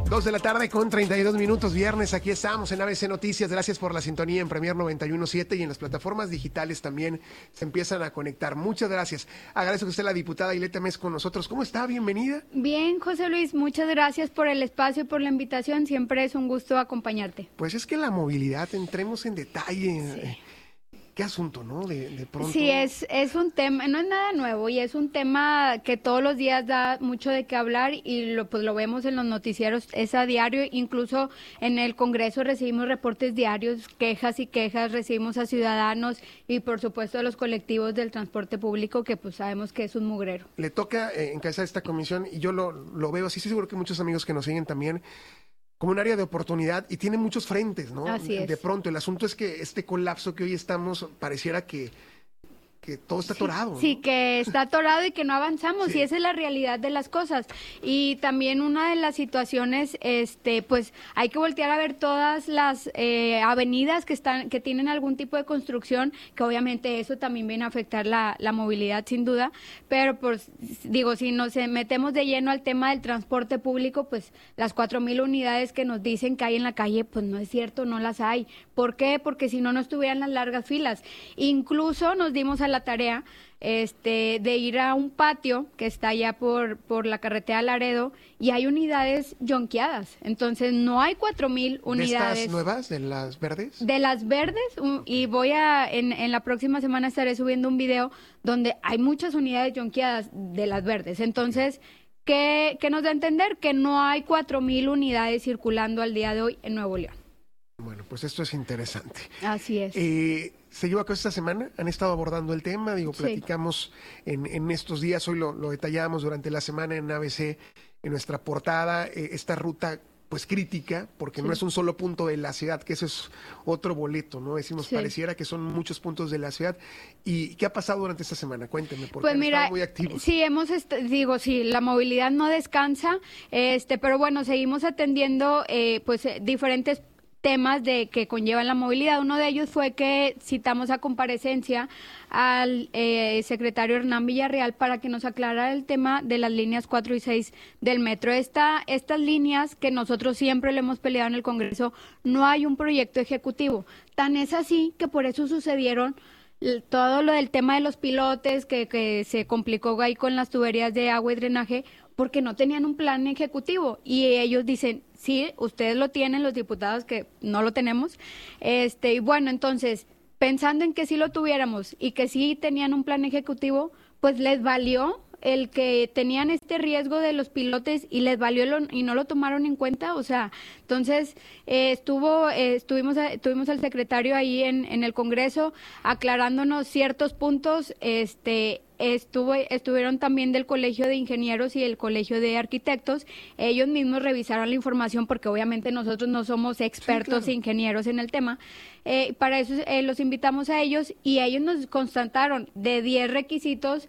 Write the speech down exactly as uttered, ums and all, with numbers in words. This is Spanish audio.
Dos de la tarde con treinta y dos minutos, viernes, aquí estamos en A B C Noticias. Gracias por la sintonía en Premier noventa y uno punto siete y en las plataformas digitales también se empiezan a conectar. Muchas gracias. Agradezco que esté la diputada Aileta Mes con nosotros. ¿Cómo está? Bienvenida. Bien, José Luis, muchas gracias por el espacio y por la invitación. Siempre es un gusto acompañarte. Pues es que la movilidad, entremos en detalle. Sí. Qué asunto, ¿no? De, de pronto. Sí, es, es un tema, no es nada nuevo y es un tema que todos los días da mucho de qué hablar y lo, pues lo vemos en los noticieros, es a diario, incluso en el Congreso recibimos reportes diarios, quejas y quejas, recibimos a ciudadanos y por supuesto a los colectivos del transporte público que pues sabemos que es un mugrero. Le toca eh, encabezar esta comisión y yo lo, lo veo así, seguro que muchos amigos que nos siguen también, como un área de oportunidad y tiene muchos frentes, ¿no? Así es. De pronto, el asunto es que este colapso que hoy estamos pareciera que, que todo está atorado. Sí, sí, ¿no? que está atorado y que no avanzamos, Sí. y esa es la realidad de las cosas. Y también una de las situaciones, este, pues hay que voltear a ver todas las eh, avenidas que están, que tienen algún tipo de construcción, que obviamente eso también viene a afectar la, la movilidad sin duda, pero pues digo, si nos metemos de lleno al tema del transporte público, pues las cuatro mil unidades que nos dicen que hay en la calle, pues no es cierto, no las hay. ¿Por qué? Porque si no, no estuvieran las largas filas. Incluso nos dimos a la tarea este de ir a un patio que está allá por por la carretera Laredo y hay unidades yonqueadas, entonces no hay cuatro mil unidades. ¿De estas nuevas, de las verdes? De las verdes, um, y voy a, en, en la próxima semana estaré subiendo un video donde hay muchas unidades yonqueadas de las verdes, entonces, ¿qué, qué nos da a entender? Que no hay cuatro mil unidades circulando al día de hoy en Nuevo León. Bueno, pues esto es interesante. Así es. Eh, se llevó a cabo esta semana, han estado abordando el tema, digo, Sí. platicamos en, en estos días, hoy lo, lo detallamos durante la semana en A B C, en nuestra portada, eh, esta ruta pues crítica, porque Sí. no es un solo punto de la ciudad, que eso es otro boleto, ¿no? Decimos, Sí. pareciera que son muchos puntos de la ciudad. ¿Y qué ha pasado durante esta semana? Cuénteme, porque Pues han mira, estado muy activos. sí, hemos, est- digo, sí, la movilidad no descansa, este, pero bueno, seguimos atendiendo, eh, pues, eh, diferentes temas de que conllevan la movilidad. Uno de ellos fue que citamos a comparecencia al eh, secretario Hernán Villarreal para que nos aclarara el tema de las líneas cuatro y seis del metro. Esta, estas líneas que nosotros siempre le hemos peleado en el Congreso, no hay un proyecto ejecutivo. Tan es así que por eso sucedieron l- todo lo del tema de los pilotes que, que se complicó ahí con las tuberías de agua y drenaje, porque no tenían un plan ejecutivo y ellos dicen, sí, ustedes lo tienen, los diputados que no lo tenemos, este y bueno, entonces, pensando en que sí lo tuviéramos y que sí tenían un plan ejecutivo, pues les valió el que tenían este riesgo de los pilotes y les valió lo, y no lo tomaron en cuenta, o sea, entonces eh, estuvo eh, estuvimos a, tuvimos al secretario ahí en, en el Congreso aclarándonos ciertos puntos, este estuvo estuvieron también del Colegio de Ingenieros y el Colegio de Arquitectos, ellos mismos revisaron la información porque obviamente nosotros no somos expertos Sí, claro. ingenieros en el tema, eh, para eso eh, los invitamos a ellos y ellos nos constataron de diez requisitos,